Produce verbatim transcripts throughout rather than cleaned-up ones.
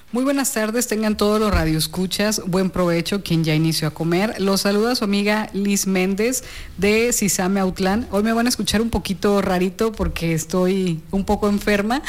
Muy buenas tardes, tengan todos los radioescuchas, buen provecho quien ya inició a comer. Los saluda su amiga Liz Méndez de Sisame Autlán. Hoy me van a escuchar un poquito rarito porque estoy un poco enferma,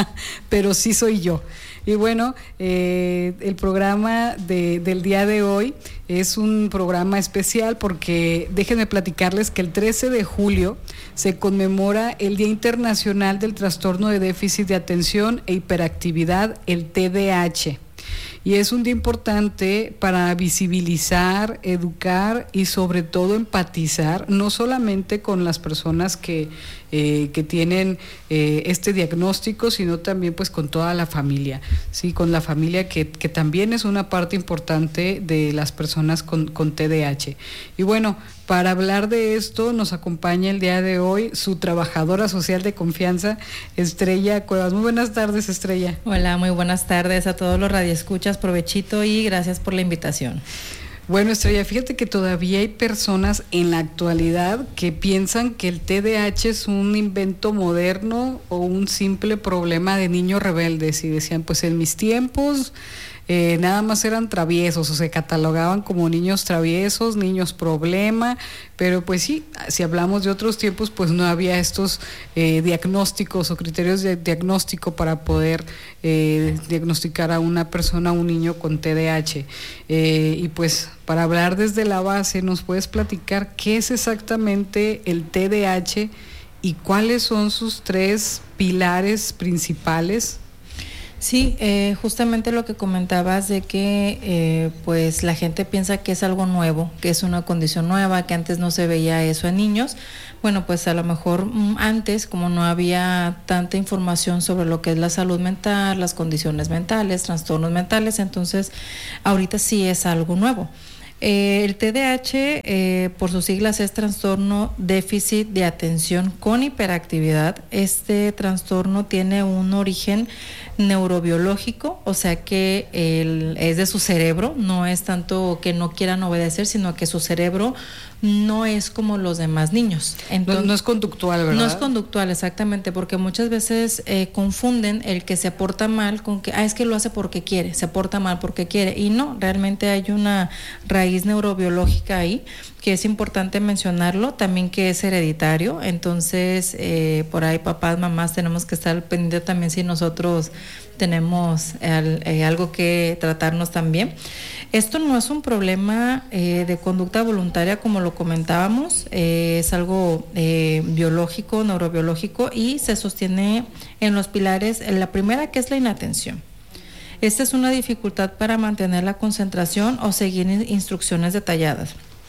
pero sí soy yo. Y bueno, eh, el programa de, del día de hoy es un programa especial porque déjenme platicarles que el trece de julio se conmemora el Día Internacional del Trastorno de Déficit de Atención e Hiperactividad, el T D A H. Y es un día importante para visibilizar, educar y sobre todo empatizar, no solamente con las personas que, eh, que tienen eh, este diagnóstico, sino también pues con toda la familia, ¿sí? Con la familia que, que también es una parte importante de las personas con, con T D A H. Y bueno, para hablar de esto nos acompaña el día de hoy su trabajadora social de confianza, Estrella Cuevas. Muy buenas tardes, Estrella. Hola, muy buenas tardes a todos los radioescuchas, provechito y gracias por la invitación. Bueno, Estrella, fíjate que todavía hay personas en la actualidad que piensan que el T D A H es un invento moderno o un simple problema de niños rebeldes y decían, pues en mis tiempos Eh, nada más eran traviesos o se catalogaban como niños traviesos, niños problema, pero pues sí, si hablamos de otros tiempos, pues no había estos eh, diagnósticos o criterios de diagnóstico para poder eh, diagnosticar a una persona, a un niño con T D A H. Eh, y pues para hablar desde la base, ¿nos puedes platicar qué es exactamente el T D A H y cuáles son sus tres pilares principales? Sí, eh, justamente lo que comentabas de que eh, pues la gente piensa que es algo nuevo, que es una condición nueva, que antes no se veía eso en niños. Bueno, pues a lo mejor antes, como no había tanta información sobre lo que es la salud mental, las condiciones mentales, trastornos mentales, entonces ahorita sí es algo nuevo. Eh, el T D A H, eh, por sus siglas, es trastorno déficit de atención con hiperactividad. Este trastorno tiene un origen neurobiológico, o sea que el, es de su cerebro, no es tanto que no quieran obedecer, sino que su cerebro no es como los demás niños. Entonces, no, no es conductual, ¿verdad? No es conductual, exactamente, porque muchas veces eh, confunden el que se porta mal con que, ah, es que lo hace porque quiere, se porta mal porque quiere, y no, realmente hay una raíz neurobiológica ahí, que es importante mencionarlo, también que es hereditario, entonces eh, por ahí papás, mamás tenemos que estar pendientes también si nosotros tenemos el, eh, algo que tratarnos también. Esto no es un problema eh, de conducta voluntaria como lo comentábamos, eh, es algo eh, biológico, neurobiológico y se sostiene en los pilares, en la primera que es la inatención. Esta es una dificultad para mantener la concentración o seguir instrucciones detalladas.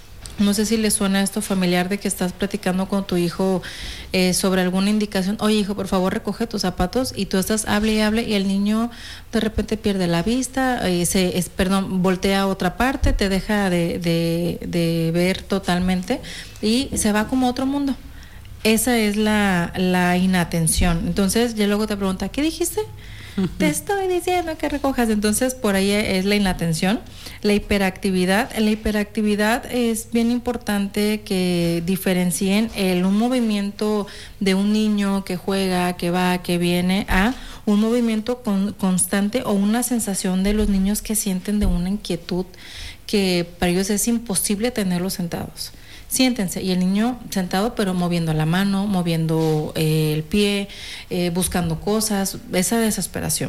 No sé si le suena esto familiar de que estás platicando con tu hijo eh, sobre alguna indicación. Oye, hijo, por favor, recoge tus zapatos, y tú estás hable y hable y el niño de repente pierde la vista, eh, se, es, perdón, voltea a otra parte, te deja de, de, de ver totalmente y se va como a otro mundo. Esa es la, la inatención. Entonces, ya luego te pregunta, ¿qué dijiste? Te estoy diciendo que recojas. Entonces por ahí es la inatención. La hiperactividad, la hiperactividad es bien importante que diferencien el un movimiento de un niño que juega, que va, que viene, a un movimiento con, constante o una sensación de los niños que sienten de una inquietud que para ellos es imposible tenerlos sentados. Siéntense, y el niño sentado pero moviendo la mano, moviendo eh, el pie, eh, buscando cosas, esa desesperación.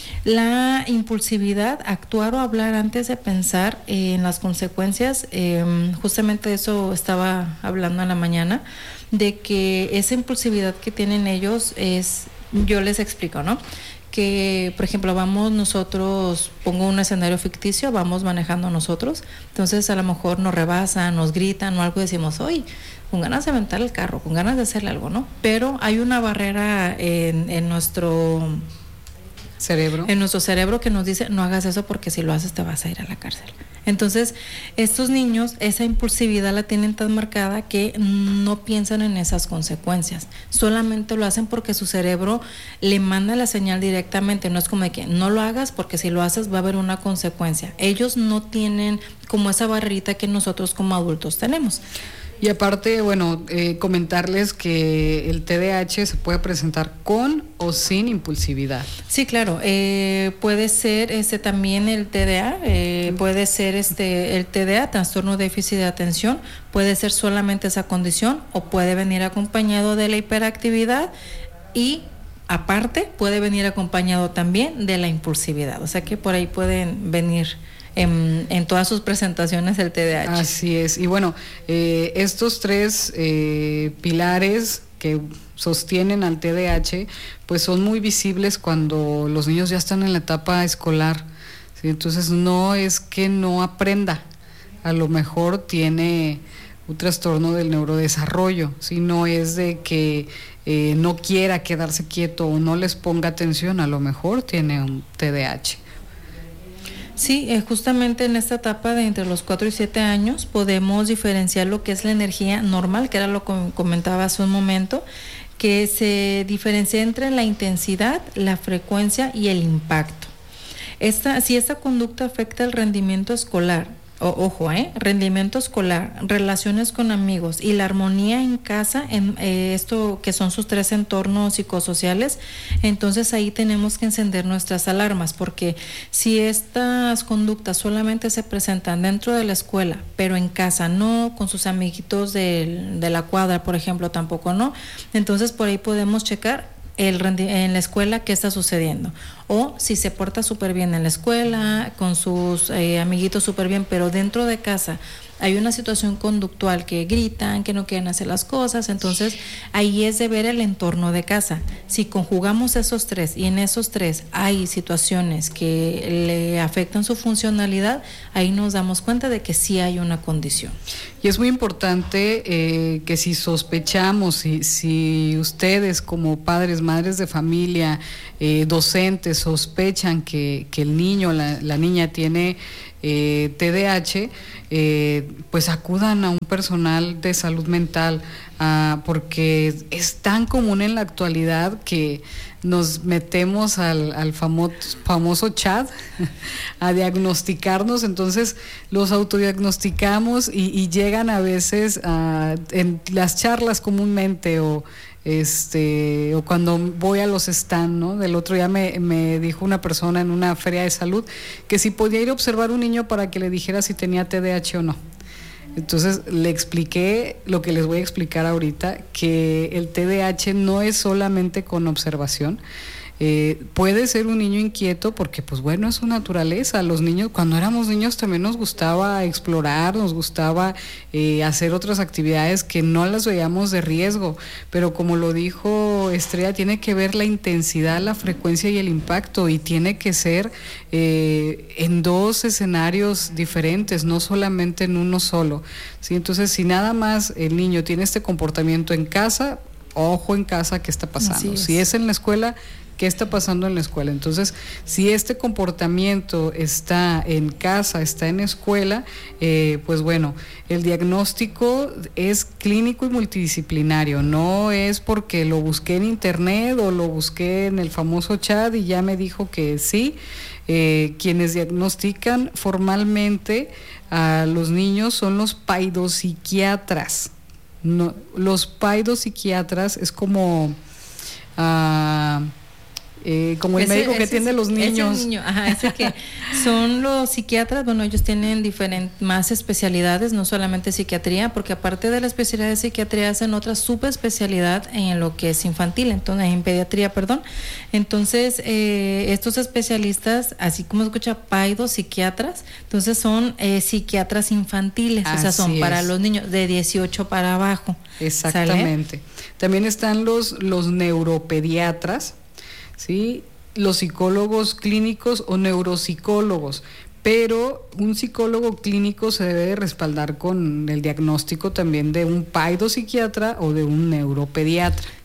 La impulsividad, actuar o hablar antes de pensar eh, en las consecuencias, eh, justamente eso estaba hablando en la mañana, de que esa impulsividad que tienen ellos es, yo les explico, ¿no? Que, por ejemplo, vamos nosotros, pongo un escenario ficticio, vamos manejando nosotros, entonces a lo mejor nos rebasan, nos gritan o algo, decimos, oye, con ganas de aventar el carro, con ganas de hacerle algo, ¿no? Pero hay una barrera en, en nuestro cerebro, en nuestro cerebro que nos dice, no hagas eso porque si lo haces te vas a ir a la cárcel. Entonces, estos niños, esa impulsividad la tienen tan marcada que no piensan en esas consecuencias. Solamente lo hacen porque su cerebro le manda la señal directamente. No es como de que no lo hagas porque si lo haces va a haber una consecuencia. Ellos no tienen como esa barrerita que nosotros como adultos tenemos. Y aparte, bueno, eh, comentarles que el T D A H se puede presentar con o sin impulsividad. Sí, claro, eh, puede ser este también el T D A, eh, puede ser este el T D A, trastorno de déficit de atención, puede ser solamente esa condición o puede venir acompañado de la hiperactividad y aparte puede venir acompañado también de la impulsividad, o sea que por ahí pueden venir En, en todas sus presentaciones el T D A H. Así es, y bueno, eh, estos tres eh, pilares que sostienen al T D A H, pues son muy visibles cuando los niños ya están en la etapa escolar, ¿sí? Entonces no es que no aprenda, a lo mejor tiene un trastorno del neurodesarrollo, ¿sí? No es de que eh, no quiera quedarse quieto o no les ponga atención, a lo mejor tiene un T D A H. Sí, eh, justamente en esta etapa de entre los cuatro y siete años podemos diferenciar lo que es la energía normal, que era lo que comentaba hace un momento, que se diferencia entre la intensidad, la frecuencia y el impacto. Esta, si esta conducta afecta el rendimiento escolar, o, ojo, eh, rendimiento escolar, relaciones con amigos y la armonía en casa, en eh, esto que son sus tres entornos psicosociales, entonces ahí tenemos que encender nuestras alarmas, porque si estas conductas solamente se presentan dentro de la escuela, pero en casa no, con sus amiguitos de, de la cuadra, por ejemplo, tampoco no, entonces por ahí podemos checar el rendi- en la escuela qué está sucediendo, o si se porta súper bien en la escuela, con sus eh, amiguitos súper bien, pero dentro de casa hay una situación conductual que gritan, que no quieren hacer las cosas, entonces ahí es de ver el entorno de casa. Si conjugamos esos tres y en esos tres hay situaciones que le afectan su funcionalidad, ahí nos damos cuenta de que sí hay una condición. Y es muy importante eh, que si sospechamos, si, si ustedes como padres, madres de familia, eh, docentes, sospechan que, que el niño, la, la niña tiene eh, T D A H, eh, pues acudan a un personal de salud mental, ah, porque es tan común en la actualidad que nos metemos al, al famoso, famoso chat a diagnosticarnos, entonces los autodiagnosticamos y, y llegan a veces a, en las charlas comúnmente o este o cuando voy a los stand, ¿no? Del otro día me, me dijo una persona en una feria de salud que si podía ir a observar un niño para que le dijera si tenía T D A H o no. Entonces le expliqué lo que les voy a explicar ahorita, que el T D A H no es solamente con observación. Eh, puede ser un niño inquieto porque pues bueno, es su naturaleza. Los niños, cuando éramos niños también nos gustaba explorar, nos gustaba eh, hacer otras actividades que no las veíamos de riesgo, pero como lo dijo Estrella, tiene que ver la intensidad, la frecuencia y el impacto, y tiene que ser eh, en dos escenarios diferentes, no solamente en uno solo, ¿sí? Entonces, si nada más el niño tiene este comportamiento en casa, ojo en casa, ¿qué está pasando? Es. Si es en la escuela, ¿qué está pasando en la escuela? Entonces, si este comportamiento está en casa, está en escuela, eh, pues bueno, el diagnóstico es clínico y multidisciplinario, no es porque lo busqué en internet o lo busqué en el famoso chat y ya me dijo que sí. Eh, quienes diagnostican formalmente a los niños son los paidopsiquiatras. No, los paidopsiquiatras es como... Uh, Eh, como el ese, médico que atiende a los niños. Ese niño, ajá, ese que son los psiquiatras. Bueno, ellos tienen diferentes más especialidades, no solamente psiquiatría, porque aparte de la especialidad de psiquiatría hacen otra subespecialidad en lo que es infantil, entonces en pediatría, perdón. Entonces eh, estos especialistas, así como escucha paido psiquiatras, entonces son eh, psiquiatras infantiles, así o sea, son es. Para los niños de dieciocho para abajo. Exactamente. ¿Sale? También están los los neuropediatras, ¿sí? Los psicólogos clínicos o neuropsicólogos, pero un psicólogo clínico se debe respaldar con el diagnóstico también de un paidopsiquiatra o de un neuropediatra.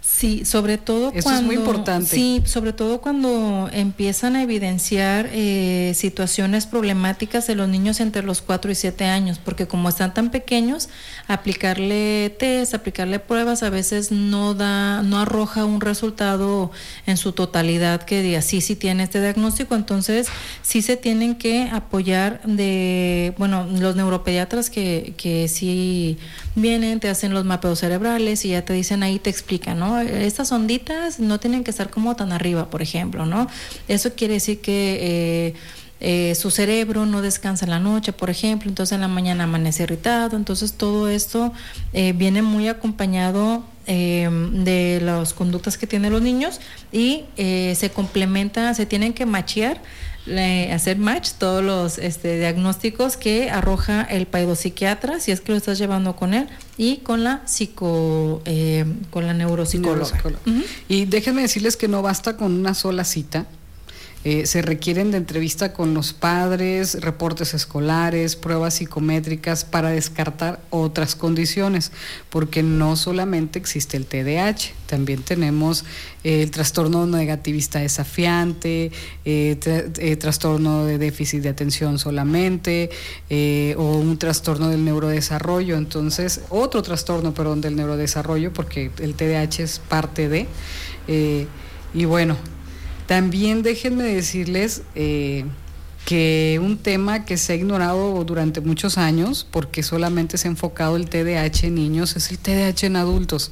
Sí, sobre todo Eso cuando, es muy importante. Sí, sobre todo cuando empiezan a evidenciar eh, situaciones problemáticas de los niños entre los cuatro y siete años, porque como están tan pequeños, aplicarle test, aplicarle pruebas a veces no da, no arroja un resultado en su totalidad que diga sí, sí tiene este diagnóstico. Entonces sí se tienen que apoyar de, bueno, los neuropediatras que, que sí vienen, te hacen los mapeos cerebrales y ya te dicen ahí, te explican, ¿no? Estas onditas no tienen que estar como tan arriba, por ejemplo, ¿no? Eso quiere decir que eh, eh, su cerebro no descansa en la noche, por ejemplo, entonces en la mañana amanece irritado. Entonces todo esto eh, viene muy acompañado eh, de las conductas que tienen los niños y eh, se complementa, se tienen que machear, Le, hacer match todos los este, diagnósticos que arroja el pedopsiquiatra, si es que lo estás llevando con él, y con la psico eh, con la neuropsicóloga. Neuropsicóloga. Uh-huh. Y déjenme decirles que no basta con una sola cita. Eh, se requieren de entrevista con los padres, reportes escolares, pruebas psicométricas para descartar otras condiciones, porque no solamente existe el T D A H, también tenemos eh, el trastorno negativista desafiante, eh, tra- eh, trastorno de déficit de atención solamente, eh, o un trastorno del neurodesarrollo, entonces, otro trastorno, perdón, del neurodesarrollo, porque el T D A H es parte de, eh, y bueno, también déjenme decirles eh, que un tema que se ha ignorado durante muchos años, porque solamente se ha enfocado el T D A H en niños, es el T D A H en adultos.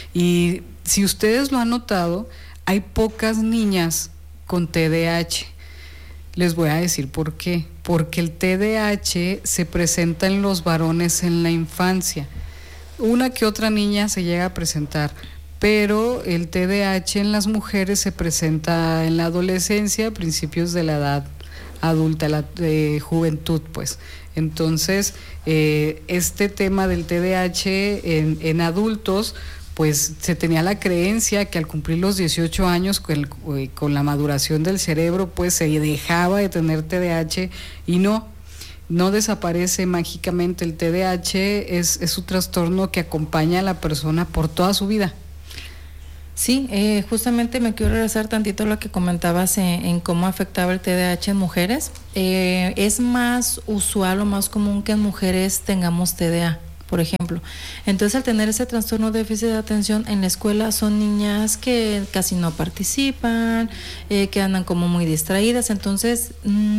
Y si ustedes lo han notado, hay pocas niñas con T D A H. Les voy a decir por qué. Porque el T D A H se presenta en los varones en la infancia. Una que otra niña se llega a presentar, pero el T D A H en las mujeres se presenta en la adolescencia, principios de la edad adulta, la eh, juventud, pues. Entonces, eh, este tema del T D A H en, en adultos, pues se tenía la creencia que al cumplir los dieciocho años, con, el, con la maduración del cerebro, pues se dejaba de tener T D A H, y no. No desaparece mágicamente. El T D A H es, es un trastorno que acompaña a la persona por toda su vida. Sí, eh, justamente me quiero regresar tantito a lo que comentabas en, en cómo afectaba el T D A H en mujeres. Eh, es más usual o más común que en mujeres tengamos T D A, por ejemplo. Entonces, al tener ese trastorno de déficit de atención en la escuela, son niñas que casi no participan, eh, que andan como muy distraídas, entonces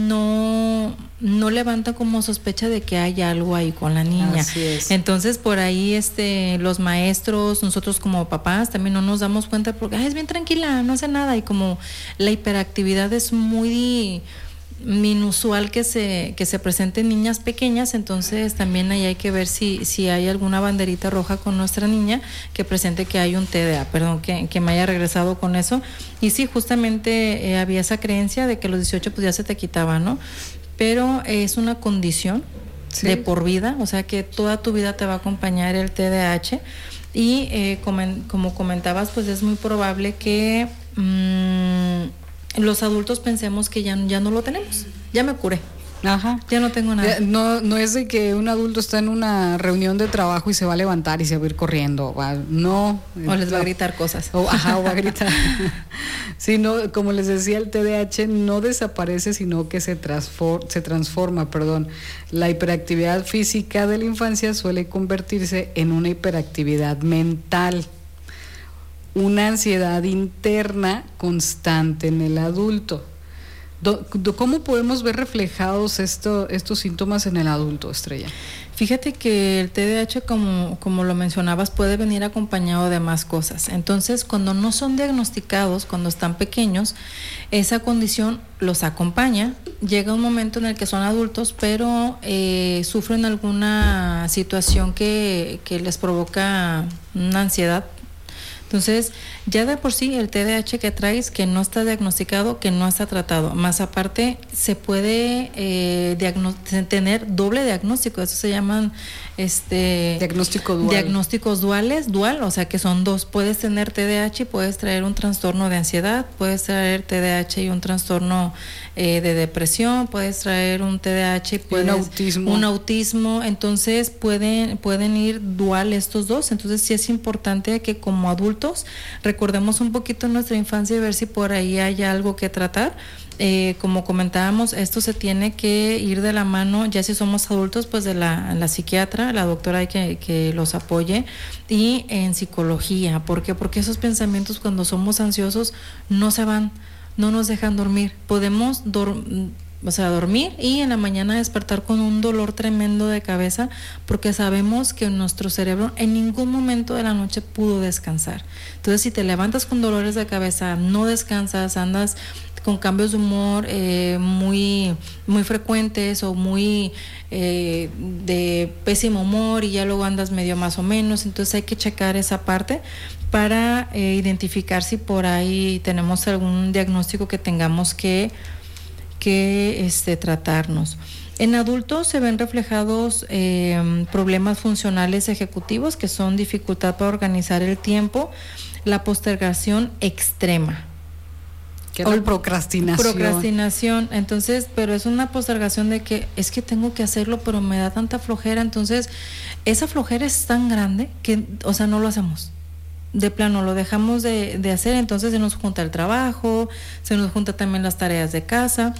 no, no levantan como sospecha de que hay algo ahí con la niña. Así es. Entonces, por ahí este, los maestros, nosotros como papás, también no nos damos cuenta porque ay, es bien tranquila, no hace nada, y como la hiperactividad es muy inusual que se que se presenten niñas pequeñas, entonces también ahí hay que ver si si hay alguna banderita roja con nuestra niña que presente que hay un T D A, perdón, que, que me haya regresado con eso. Y sí, justamente eh, había esa creencia de que a los dieciocho pues ya se te quitaba, ¿no? Pero eh, es una condición sí. de por vida, o sea que toda tu vida te va a acompañar el T D A H, y eh, como, como comentabas, pues es muy probable que mmm, los adultos pensemos que ya, ya no lo tenemos, ya me curé. Ajá. Ya no tengo nada. No, no es de que un adulto está en una reunión de trabajo y se va a levantar y se va a ir corriendo. No. O les va a gritar cosas. O, ajá, o va a gritar. Sí, no, como les decía, el T D A H no desaparece, sino que se, transfor- se transforma. Perdón. La hiperactividad física de la infancia suele convertirse en una hiperactividad mental, una ansiedad interna constante en el adulto. ¿Cómo podemos ver reflejados esto, estos síntomas en el adulto, Estrella? Fíjate que el T D A H, como, como lo mencionabas, puede venir acompañado de más cosas. Entonces, cuando no son diagnosticados, cuando están pequeños, esa condición los acompaña. Llega un momento en el que son adultos, pero eh, sufren alguna situación que, que les provoca una ansiedad. Entonces, ya de por sí el T D A H que traes, que no está diagnosticado, que no está tratado, más aparte se puede eh, diagno- tener doble diagnóstico, eso se llaman este diagnóstico dual. diagnósticos duales, dual, o sea que son dos, puedes tener T D A H y puedes traer un trastorno de ansiedad, puedes traer T D A H y un trastorno eh, de depresión, puedes traer un T D A H y puedes, un autismo. Un autismo, entonces pueden, pueden ir dual estos dos, entonces sí es importante que como adultos adultos, recordemos un poquito nuestra infancia y ver si por ahí hay algo que tratar. Eh, como comentábamos, esto se tiene que ir de la mano, ya si somos adultos, pues de la, la psiquiatra, la doctora hay que, que los apoye, y en psicología. ¿Por qué? Porque esos pensamientos cuando somos ansiosos no se van, no nos dejan dormir. Podemos dormir, o sea, dormir y en la mañana despertar con un dolor tremendo de cabeza porque sabemos que nuestro cerebro en ningún momento de la noche pudo descansar. Entonces, si te levantas con dolores de cabeza, no descansas, andas con cambios de humor eh, muy, muy frecuentes o muy eh, de pésimo humor y ya luego andas medio más o menos, entonces hay que checar esa parte para eh, identificar si por ahí tenemos algún diagnóstico que tengamos que que este, tratarnos. En adultos se ven reflejados eh, problemas funcionales ejecutivos que son dificultad para organizar el tiempo, la postergación extrema. ¿Qué es la procrastinación? Procrastinación, entonces, pero es una postergación de que es que tengo que hacerlo, pero me da tanta flojera, entonces esa flojera es tan grande que, o sea, no lo hacemos. De plano lo dejamos de, de hacer, entonces se nos junta el trabajo, se nos junta también las tareas de casa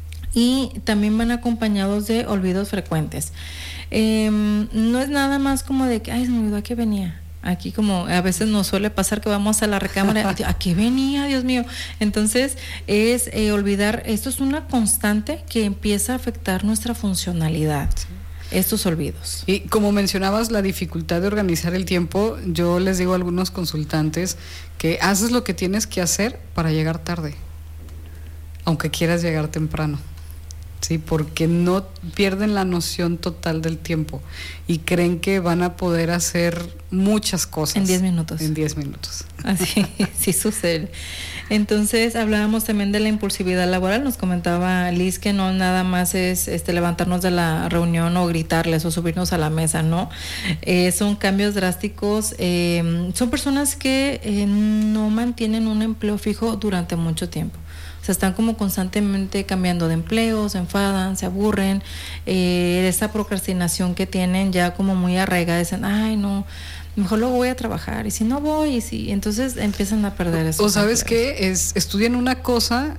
y también van acompañados de olvidos frecuentes. Eh, no es nada más como de que, ay, se me olvidó a qué venía. Aquí como a veces nos suele pasar que vamos a la recámara, ¿a qué venía, Dios mío? Entonces es eh, olvidar, esto es una constante que empieza a afectar nuestra funcionalidad. Sí. Estos olvidos. Y como mencionabas la dificultad de organizar el tiempo, yo les digo a algunos consultantes que haces lo que tienes que hacer para llegar tarde, aunque quieras llegar temprano, sí, porque no pierden la noción total del tiempo y creen que van a poder hacer muchas cosas en diez minutos. En diez minutos. Así, sí sucede. Entonces hablábamos también de la impulsividad laboral, nos comentaba Liz que no nada más es este levantarnos de la reunión o gritarles o subirnos a la mesa, no, eh, son cambios drásticos, eh, son personas que eh, no mantienen un empleo fijo durante mucho tiempo. O sea, están como constantemente cambiando de empleo, se enfadan, se aburren, eh, esa procrastinación que tienen ya como muy arraigada, dicen, ay no, mejor luego voy a trabajar, y si no voy, y si, entonces empiezan a perder eso. O sabes qué, es, estudian una cosa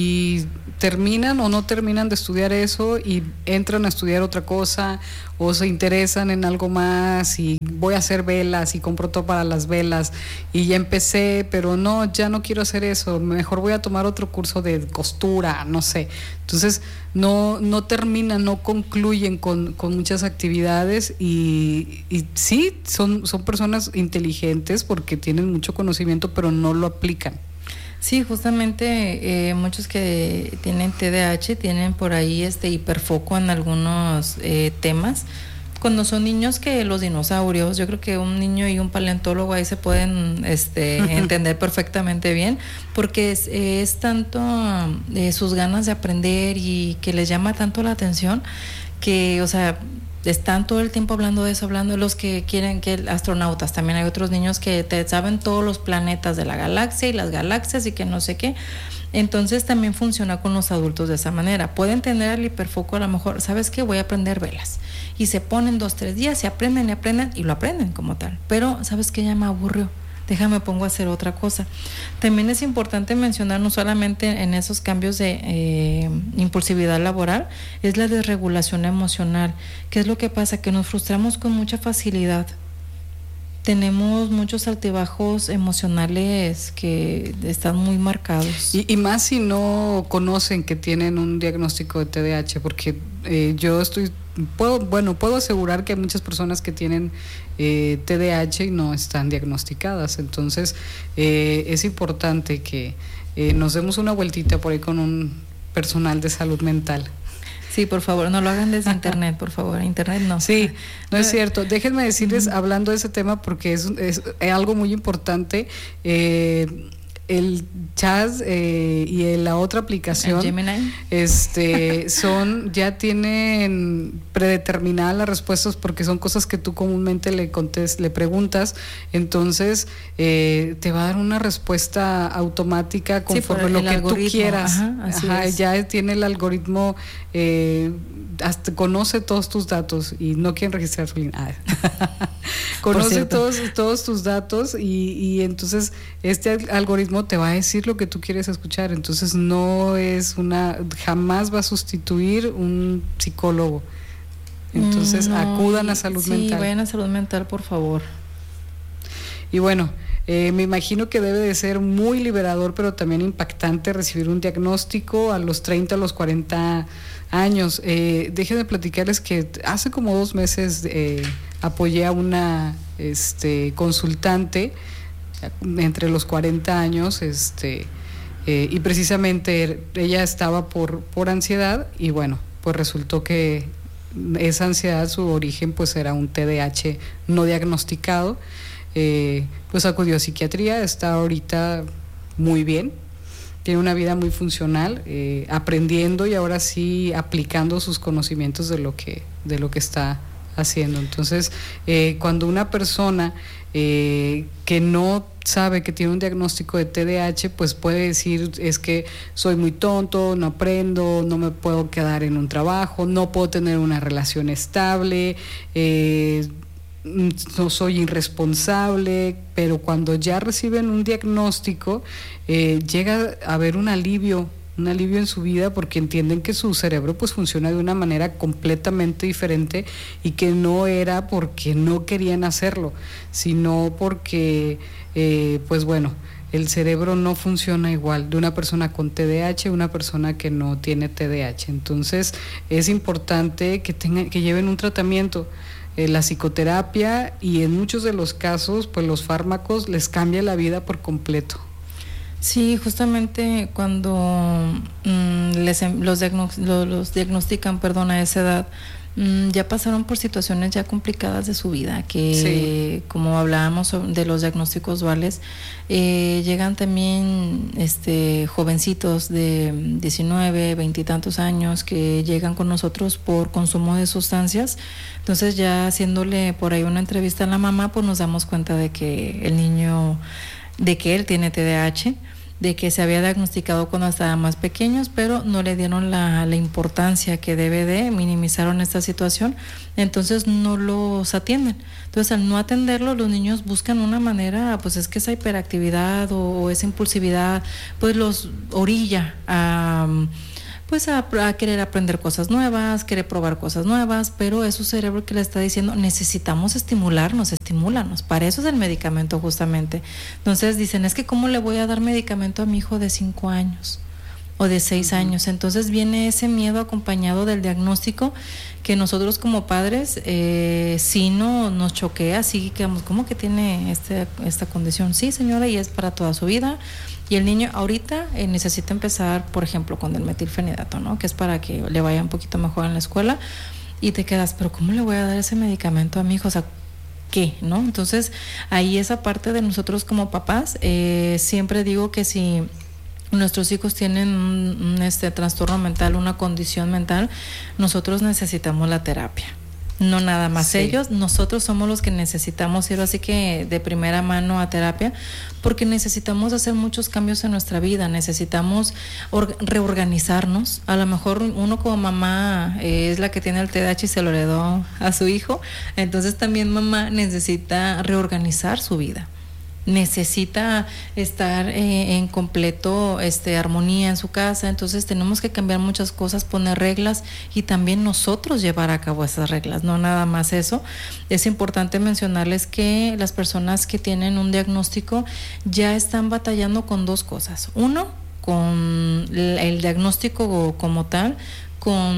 y terminan o no terminan de estudiar eso y entran a estudiar otra cosa o se interesan en algo más y voy a hacer velas y compro todo para las velas y ya empecé, pero no, ya no quiero hacer eso, mejor voy a tomar otro curso de costura, no sé. Entonces no, no terminan, no concluyen con, con muchas actividades y, y sí, son, son personas inteligentes porque tienen mucho conocimiento, pero no lo aplican. Sí, justamente eh, muchos que tienen T D A H tienen por ahí este hiperfoco en algunos eh, temas. Cuando son niños, que los dinosaurios, yo creo que un niño y un paleontólogo ahí se pueden este, entender perfectamente bien, porque es, es tanto eh, sus ganas de aprender y que les llama tanto la atención que, o sea, están todo el tiempo hablando de eso, hablando de los que quieren que astronautas, también hay otros niños que te saben todos los planetas de la galaxia y las galaxias y que no sé qué. Entonces también funciona con los adultos de esa manera. Pueden tener el hiperfoco, a lo mejor, ¿sabes qué? Voy a aprender velas. Y se ponen dos, tres días y aprenden y aprenden y lo aprenden como tal. Pero, ¿sabes qué? Ya me aburrió. Déjame pongo a hacer otra cosa. También es importante mencionar, no solamente en esos cambios de eh, impulsividad laboral, es la desregulación emocional. ¿Qué es lo que pasa? Que nos frustramos con mucha facilidad. Tenemos muchos altibajos emocionales que están muy marcados. Y, y más si no conocen que tienen un diagnóstico de T D A H, porque eh, yo estoy, puedo, bueno, puedo asegurar que hay muchas personas que tienen eh, T D A H y no están diagnosticadas. Entonces, eh, es importante que eh, nos demos una vueltita por ahí con un personal de salud mental. Sí, por favor, no lo hagan desde internet, por favor, internet no. Sí, no es cierto. Déjenme decirles, uh-huh. hablando de ese tema, porque es, es, es algo muy importante. Eh, el chat eh, y el, la otra aplicación, Gemini, este, son, ya tienen predeterminadas las respuestas porque son cosas que tú comúnmente le contes, le preguntas, entonces eh, te va a dar una respuesta automática conforme sí, lo que tú quieras. Ajá, así Ajá, es. Ya tiene el algoritmo, eh, hasta conoce todos tus datos y no quieren registrar su línea. Ah. Conoce todos, todos tus datos y, y entonces este algoritmo te va a decir lo que tú quieres escuchar. Entonces no es una, jamás va a sustituir un psicólogo. Entonces no, acudan a salud sí, mental. Sí, vayan a salud mental, por favor. Y bueno, eh, me imagino que debe de ser muy liberador, pero también impactante recibir un diagnóstico a los treinta, a los cuarenta años. Eh, déjenme platicarles que hace como dos meses eh, apoyé a una este, consultante entre los cuarenta años, este, eh, y precisamente ella estaba por, por ansiedad y bueno, pues resultó que esa ansiedad, su origen pues era un T D A H no diagnosticado. Eh, pues acudió a psiquiatría, está ahorita muy bien, tiene una vida muy funcional, eh, aprendiendo y ahora sí aplicando sus conocimientos de lo que, de lo que está haciendo. Entonces, eh, cuando una persona eh, que no sabe que tiene un diagnóstico de T D A H, pues puede decir, es que soy muy tonto, no aprendo, no me puedo quedar en un trabajo, no puedo tener una relación estable, eh, no soy irresponsable, pero cuando ya reciben un diagnóstico, eh, llega a haber un alivio, un alivio en su vida porque entienden que su cerebro pues funciona de una manera completamente diferente y que no era porque no querían hacerlo, sino porque eh, pues bueno, el cerebro no funciona igual de una persona con T D A H a una persona que no tiene T D A H. Entonces es importante que tengan, que lleven un tratamiento. Eh, la psicoterapia y en muchos de los casos pues los fármacos les cambia la vida por completo. Sí, justamente cuando mmm, les, los, diagno, los, los diagnostican, perdón, a esa edad, mmm, ya pasaron por situaciones ya complicadas de su vida, que sí. Como hablábamos de los diagnósticos duales, eh, llegan también este, jovencitos de diecinueve, veinte y tantos años que llegan con nosotros por consumo de sustancias. Entonces ya haciéndole por ahí una entrevista a la mamá, pues nos damos cuenta de que el niño, de que él tiene T D A H, de que se había diagnosticado cuando estaba más pequeños, pero no le dieron la, la importancia que debe de, minimizaron esta situación, entonces no los atienden. Entonces al no atenderlo, los niños buscan una manera, pues es que esa hiperactividad o, o esa impulsividad, pues los orilla a... pues a, a querer aprender cosas nuevas, querer probar cosas nuevas, pero es su cerebro que le está diciendo, necesitamos estimularnos, estimúlanos, para eso es el medicamento justamente. Entonces dicen, es que ¿cómo le voy a dar medicamento a mi hijo de cinco años o de seis uh-huh. años? Entonces viene ese miedo acompañado del diagnóstico que nosotros como padres eh, sí no, nos choquea, sí quedamos, ¿cómo que tiene este, esta condición? Sí, señora, y es para toda su vida. Y el niño ahorita eh, necesita empezar, por ejemplo, con el metilfenidato, ¿no? Que es para que le vaya un poquito mejor en la escuela. Y te quedas, pero ¿cómo le voy a dar ese medicamento a mi hijo? O sea, ¿qué? ¿No? Entonces, ahí esa parte de nosotros como papás, eh, siempre digo que si nuestros hijos tienen un, un este trastorno mental, una condición mental, nosotros necesitamos la terapia. No nada más sí. ellos, nosotros somos los que necesitamos ir así que de primera mano a terapia, porque necesitamos hacer muchos cambios en nuestra vida, necesitamos or- reorganizarnos. A lo mejor uno como mamá eh, es la que tiene el T D A H y se lo heredó a su hijo, entonces también mamá necesita reorganizar su vida. Necesita estar eh, en completo este, armonía en su casa, entonces tenemos que cambiar muchas cosas, poner reglas y también nosotros llevar a cabo esas reglas, no nada más eso. Es importante mencionarles que las personas que tienen un diagnóstico ya están batallando con dos cosas. Uno, con el diagnóstico como tal, con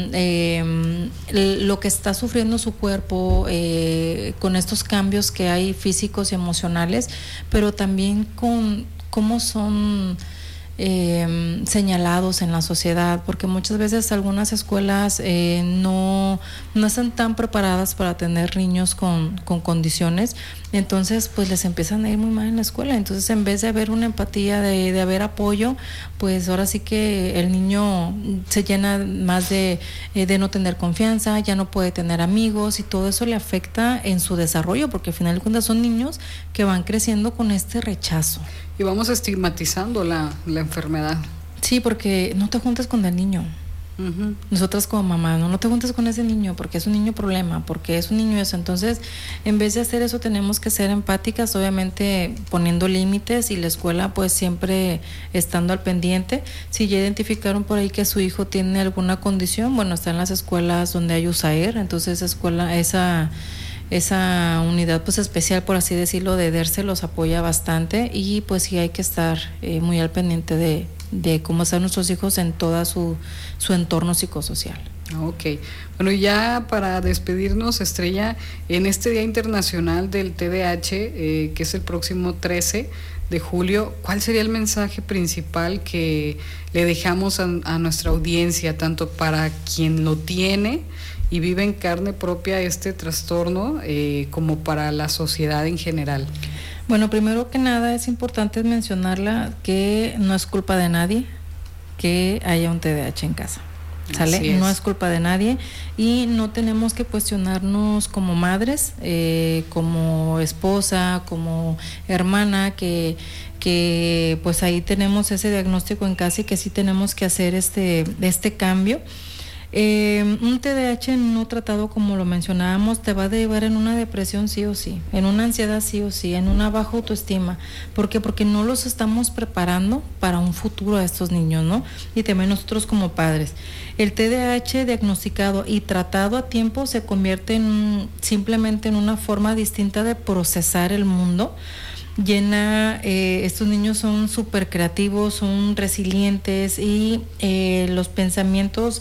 eh, lo que está sufriendo su cuerpo, eh, con estos cambios que hay físicos y emocionales, pero también con cómo son eh, señalados en la sociedad, porque muchas veces algunas escuelas eh, no, no están tan preparadas para tener niños con, con condiciones, entonces pues les empiezan a ir muy mal en la escuela. Entonces, en vez de haber una empatía, de, de haber apoyo, pues ahora sí que el niño se llena más de, eh, de no tener confianza, ya no puede tener amigos, y todo eso le afecta en su desarrollo, porque al final de cuentas son niños que van creciendo con este rechazo. Y vamos estigmatizando la, la enfermedad. Sí, porque no te juntes con el niño. Uh-huh. Nosotras como mamá, no, no te juntes con ese niño porque es un niño problema, porque es un niño eso. Entonces, en vez de hacer eso, tenemos que ser empáticas, obviamente poniendo límites, y la escuela pues siempre estando al pendiente. Si ya identificaron por ahí que su hijo tiene alguna condición, bueno, está en las escuelas donde hay U S A E R, entonces esa escuela, esa esa unidad pues especial, por así decirlo, de D E R S E los apoya bastante, y pues sí hay que estar eh, muy al pendiente de de cómo están nuestros hijos en todo su, su entorno psicosocial. Ok, bueno, y ya para despedirnos, Estrella, en este Día Internacional del T D A H, eh, que es el próximo trece de julio, ¿cuál sería el mensaje principal que le dejamos a, a nuestra audiencia, tanto para quien lo tiene y vive en carne propia este trastorno, eh, como para la sociedad en general? Bueno, primero que nada es importante mencionarla que no es culpa de nadie que haya un T D A H en casa, ¿sale? Es. No es culpa de nadie, y no tenemos que cuestionarnos como madres, eh, como esposa, como hermana, que que pues ahí tenemos ese diagnóstico en casa y que sí tenemos que hacer este, este cambio. Eh, un T D A H no tratado, como lo mencionábamos, te va a llevar en una depresión sí o sí, en una ansiedad sí o sí, en una baja autoestima. ¿Por qué? Porque no los estamos preparando para un futuro a estos niños, ¿no? Y también nosotros como padres. El T D A H diagnosticado y tratado a tiempo se convierte en simplemente en una forma distinta de procesar el mundo. Llena, eh, estos niños son súper creativos, son resilientes, y eh, los pensamientos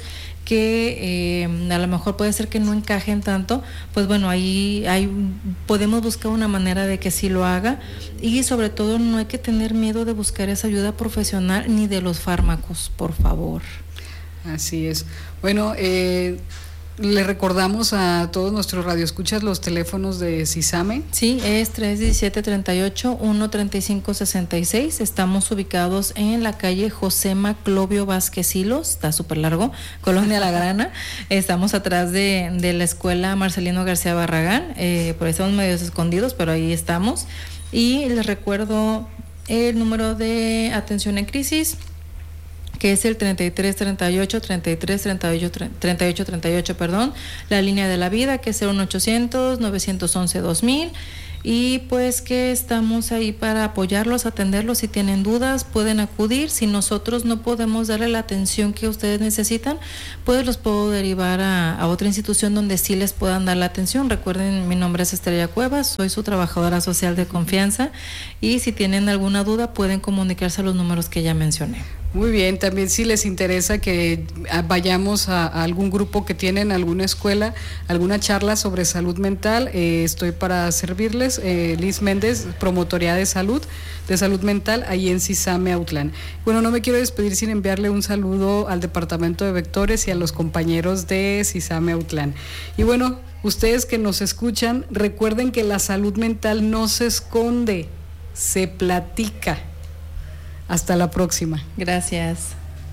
que eh, a lo mejor puede ser que no encajen tanto, pues bueno, ahí, ahí podemos buscar una manera de que sí lo haga, y sobre todo no hay que tener miedo de buscar esa ayuda profesional ni de los fármacos, por favor. Así es. Bueno, eh, le recordamos a todos nuestros radioescuchas los teléfonos de CISAME. Sí, es tres diecisiete treinta y ocho, uno treinta y cinco sesenta y seis. Estamos ubicados en la calle Josema Clovio Vázquez Silos, está súper largo, Colonia La Grana. Estamos atrás de, de la escuela Marcelino García Barragán, eh, por ahí estamos medios escondidos, pero ahí estamos. Y les recuerdo el número de atención en crisis, que es el treinta y tres treinta y ocho, treinta y tres treinta y ocho, treinta y ocho treinta y ocho, perdón, la línea de la vida, que es el uno ochocientos, nueve once, dos mil, y pues que estamos ahí para apoyarlos, atenderlos. Si tienen dudas pueden acudir. Si nosotros no podemos darle la atención que ustedes necesitan, pues los puedo derivar a, a otra institución donde sí les puedan dar la atención. Recuerden, mi nombre es Estrella Cuevas, soy su trabajadora social de confianza, y si tienen alguna duda pueden comunicarse a los números que ya mencioné. Muy bien, también si les interesa que vayamos a, a algún grupo que tienen, alguna escuela, alguna charla sobre salud mental, eh, estoy para servirles. eh, Liz Méndez, promotoría de salud, de salud mental, ahí en CISAME Autlán. Bueno, no me quiero despedir sin enviarle un saludo al departamento de vectores y a los compañeros de CISAME Autlán. Y bueno, ustedes que nos escuchan, recuerden que la salud mental no se esconde, se platica. Hasta la próxima. Gracias.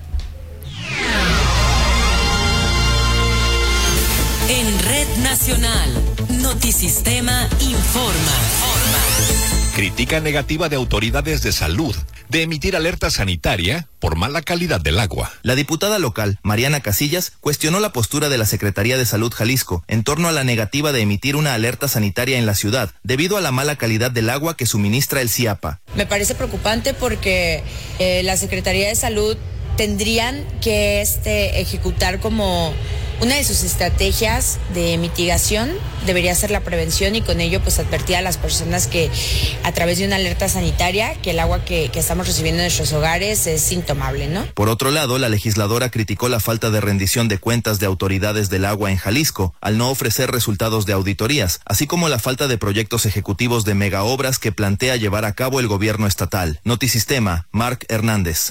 En Red Nacional, Notisistema informa. Crítica negativa de autoridades de salud de emitir alerta sanitaria por mala calidad del agua. La diputada local, Mariana Casillas, cuestionó la postura de la Secretaría de Salud Jalisco en torno a la negativa de emitir una alerta sanitaria en la ciudad debido a la mala calidad del agua que suministra el CIAPA. Me parece preocupante porque eh, la Secretaría de Salud tendrían que este, ejecutar como una de sus estrategias de mitigación debería ser la prevención y con ello pues advertir a las personas que a través de una alerta sanitaria que el agua que, que estamos recibiendo en nuestros hogares es intomable, ¿no? Por otro lado, la legisladora criticó la falta de rendición de cuentas de autoridades del agua en Jalisco al no ofrecer resultados de auditorías, así como la falta de proyectos ejecutivos de megaobras que plantea llevar a cabo el gobierno estatal. Notisistema, Marc Hernández.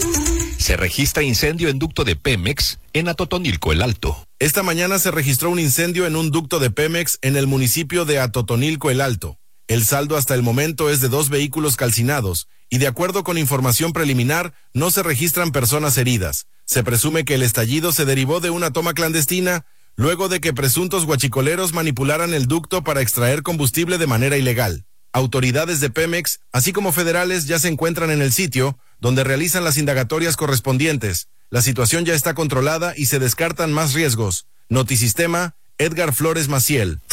Se registra incendio en ducto de Pemex en Atotonilco el Alto. Esta mañana se registró un incendio en un ducto de Pemex en el municipio de Atotonilco el Alto. El saldo hasta el momento es de dos vehículos calcinados y de acuerdo con información preliminar no se registran personas heridas. Se presume que el estallido se derivó de una toma clandestina luego de que presuntos guachicoleros manipularan el ducto para extraer combustible de manera ilegal. Autoridades de Pemex, así como federales, ya se encuentran en el sitio, donde realizan las indagatorias correspondientes. La situación ya está controlada y se descartan más riesgos. Notisistema, Edgar Flores Maciel.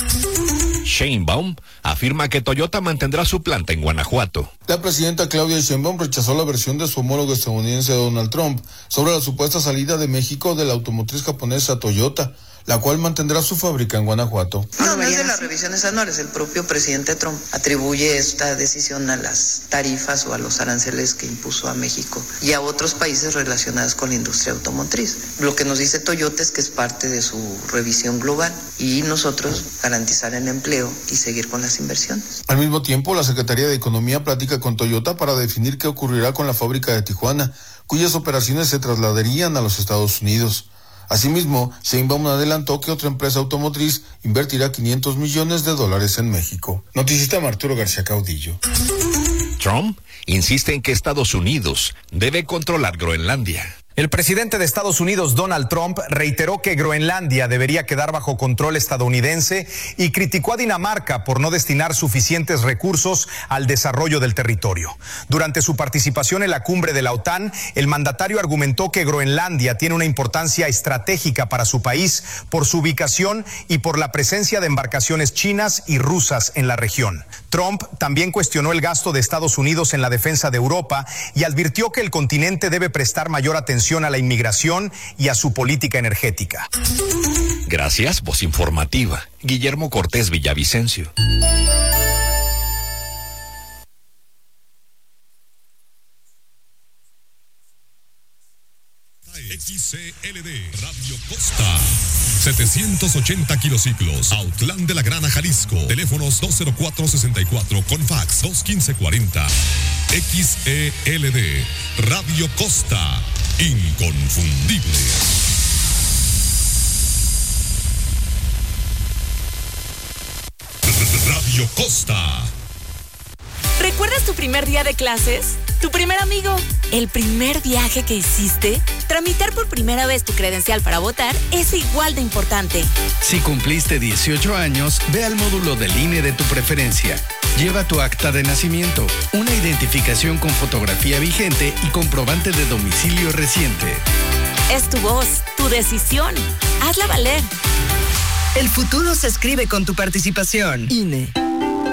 Sheinbaum afirma que Toyota mantendrá su planta en Guanajuato. La presidenta Claudia Sheinbaum rechazó la versión de su homólogo estadounidense Donald Trump sobre la supuesta salida de México de la automotriz japonesa Toyota, la cual mantendrá su fábrica en Guanajuato. No, no es de las revisiones anuales. El propio presidente Trump atribuye esta decisión a las tarifas o a los aranceles que impuso a México y a otros países relacionados con la industria automotriz. Lo que nos dice Toyota es que es parte de su revisión global y nosotros garantizar el empleo y seguir con las inversiones. Al mismo tiempo, la Secretaría de Economía platica con Toyota para definir qué ocurrirá con la fábrica de Tijuana, cuyas operaciones se trasladarían a los Estados Unidos. Asimismo, Sheinbaum adelantó que otra empresa automotriz invertirá quinientos millones de dólares en México. Notisistema, Arturo García Caudillo. Trump insiste en que Estados Unidos debe controlar Groenlandia. El presidente de Estados Unidos, Donald Trump, reiteró que Groenlandia debería quedar bajo control estadounidense y criticó a Dinamarca por no destinar suficientes recursos al desarrollo del territorio. Durante su participación en la cumbre de la OTAN, el mandatario argumentó que Groenlandia tiene una importancia estratégica para su país por su ubicación y por la presencia de embarcaciones chinas y rusas en la región. Trump también cuestionó el gasto de Estados Unidos en la defensa de Europa y advirtió que el continente debe prestar mayor atención a la inmigración y a su política energética. Gracias, voz informativa. Guillermo Cortés Villavicencio. X C L D Radio Costa, setecientos ochenta kilociclos, Autlán de la Grana, Jalisco. Teléfonos dos cero cuatro sesenta y cuatro con fax dos quince cuarenta. X E L D Radio Costa, inconfundible. Radio Costa. ¿Recuerdas tu primer día de clases? ¿Tu primer amigo? ¿El primer viaje que hiciste? Tramitar por primera vez tu credencial para votar es igual de importante. Si cumpliste dieciocho años, ve al módulo del I N E de tu preferencia. Lleva tu acta de nacimiento, una identificación con fotografía vigente y comprobante de domicilio reciente. Es tu voz, tu decisión. Hazla valer. El futuro se escribe con tu participación. I N E.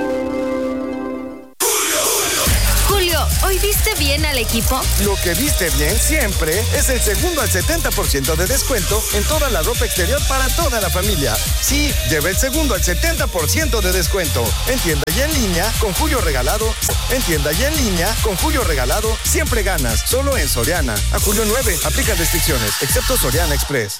¿Hoy viste bien al equipo? Lo que viste bien siempre es el segundo al setenta por ciento de descuento en toda la ropa exterior para toda la familia. Sí, lleva el segundo al setenta por ciento de descuento. En tienda y en línea, con Julio Regalado. En tienda y en línea, con Julio Regalado, siempre ganas. Solo en Soriana. A julio nueve, aplica restricciones, excepto Soriana Express.